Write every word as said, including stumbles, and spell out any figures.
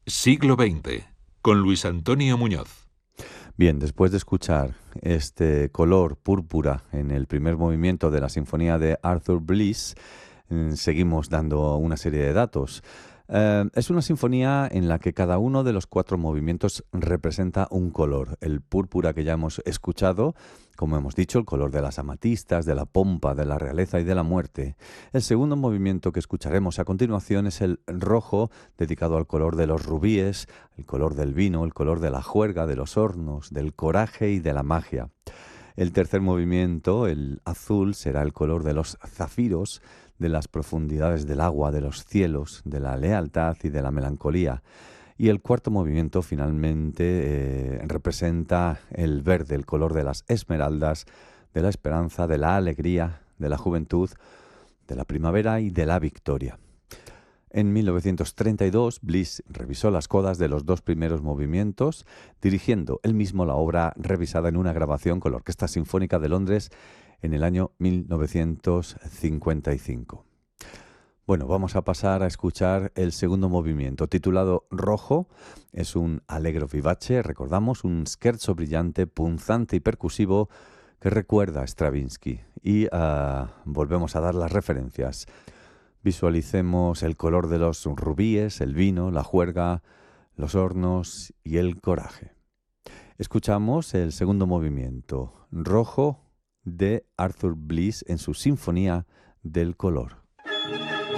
Siglo veinte, con Luis Antonio Muñoz. Bien, después de escuchar este color púrpura en el primer movimiento de la sinfonía de Arthur Bliss, eh, seguimos dando una serie de datos. Eh, es una sinfonía en la que cada uno de los cuatro movimientos representa un color. El púrpura que ya hemos escuchado, como hemos dicho, el color de las amatistas, de la pompa, de la realeza y de la muerte. El segundo movimiento que escucharemos a continuación es el rojo, dedicado al color de los rubíes, el color del vino, el color de la juerga, de los hornos, del coraje y de la magia. El tercer movimiento, el azul, será el color de los zafiros, de las profundidades del agua, de los cielos, de la lealtad y de la melancolía. Y el cuarto movimiento finalmente eh, representa el verde, el color de las esmeraldas, de la esperanza, de la alegría, de la juventud, de la primavera y de la victoria. En mil novecientos treinta y dos, Bliss revisó las codas de los dos primeros movimientos, dirigiendo él mismo la obra revisada en una grabación con la Orquesta Sinfónica de Londres en el año mil novecientos cincuenta y cinco. Bueno, vamos a pasar a escuchar el segundo movimiento, titulado Rojo. Es un allegro vivace, recordamos, un scherzo brillante, punzante y percusivo que recuerda a Stravinsky. Y uh, volvemos a dar las referencias. Visualicemos el color de los rubíes, el vino, la juerga, los hornos y el coraje. Escuchamos el segundo movimiento, Rojo, de Arthur Bliss en su Sinfonía del Color.